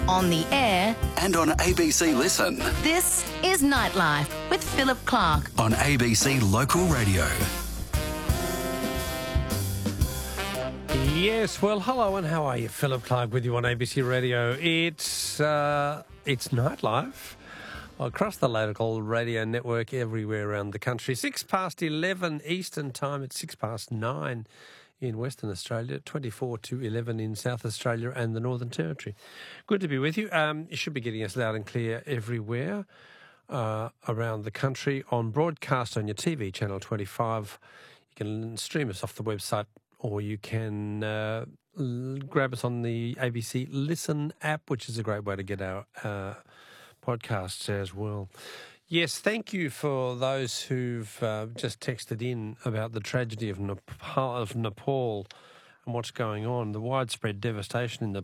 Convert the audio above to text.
on the air, and on ABC Listen. this is Nightlife with Philip Clark. On ABC Local Radio. Yes, well, hello and how are you? Philip Clark with you on ABC Radio. It's Nightlife across the local radio network everywhere around the country. 11:06 Eastern Time. It's 9:06 in Western Australia, 11 in South Australia and the Northern Territory. Good to be with you. You should be getting us loud and clear everywhere around the country on broadcast on your TV, Channel 25. You can stream us off the website, or you can grab us on the ABC Listen app, which is a great way to get our podcasts as well. Yes, thank you for those who've just texted in about the tragedy of Nepal and what's going on, the widespread devastation in